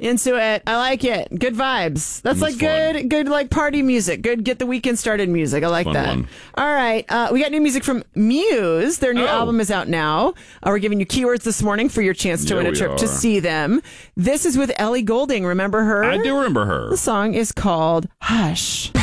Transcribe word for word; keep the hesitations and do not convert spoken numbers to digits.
Into it. I like it. Good vibes. That's like good, fun. good like party music. Good get the weekend started music. I like fun that. One. All right. Uh, we got new music from Muse. Their new oh. album is out now. Uh, we're giving you keywords this morning for your chance to yeah, win a trip are. to see them. This is with Ellie Goulding. Remember her? I do remember her. The song is called Hush.